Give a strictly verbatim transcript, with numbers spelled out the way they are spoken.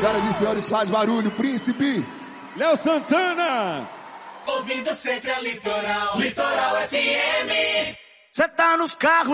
Senhoras e senhores, faz barulho, Príncipe. Léo Santana. Ouvindo sempre a Litoral, Litoral F M. Cê tá nos carros